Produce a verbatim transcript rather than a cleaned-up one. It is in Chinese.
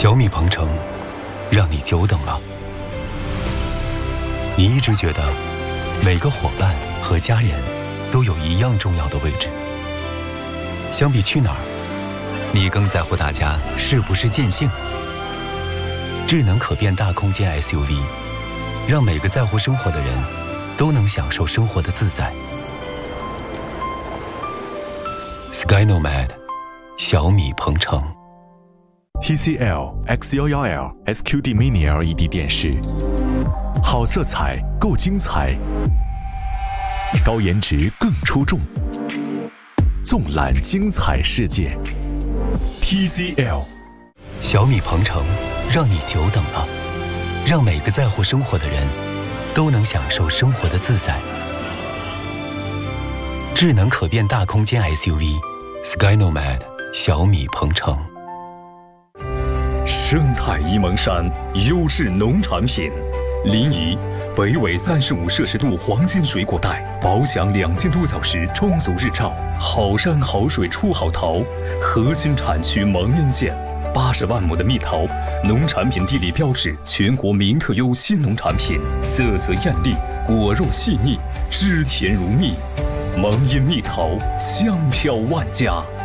小米鹏程，让你久等了。你一直觉得每个伙伴和家人都有一样重要的位置。相比去哪儿，你更在乎大家是不是尽兴。智能可变大空间 S U V， 让每个在乎生活的人都能享受生活的自在。Sky Nomad， 小米鹏程。 T C L X 一一 L S Q D Mini L E D 电视，好色彩够精彩，高颜值更出众，纵览精彩世界。T C L 小米鹏程，让你久等了，让每个在乎生活的人都能享受生活的自在。智能可变大空间 S U V Sky Nomad 小米鹏程。 生态沂蒙山优质农产品，临沂北纬三十五摄氏度黄金水果带，保享两千多小时充足日照，好山好水出好桃。核心产区蒙阴县，八十万亩的蜜桃，农产品地理标志，全国名特优新农产品，色泽艳丽，果肉细腻，汁甜如蜜。蒙阴蜜桃，香飘万家。